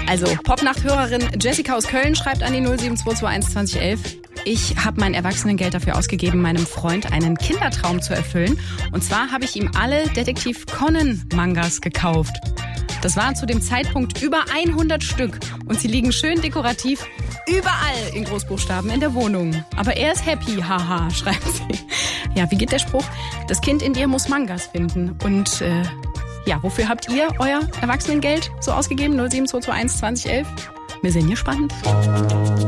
Also, Popnacht-Hörerin Jessica aus Köln schreibt an die 07221 2011. Ich habe mein Erwachsenengeld dafür ausgegeben, meinem Freund einen Kindertraum zu erfüllen. Und zwar habe ich ihm alle Detektiv Conan-Mangas gekauft. Das waren zu dem Zeitpunkt über 100 Stück. Und sie liegen schön dekorativ überall in Großbuchstaben in der Wohnung. Aber er ist happy, haha, schreibt sie. Ja, wie geht der Spruch? Das Kind in dir muss Mangas finden. Und ja, wofür habt ihr euer Erwachsenengeld so ausgegeben? 07221 2011? Wir sind gespannt.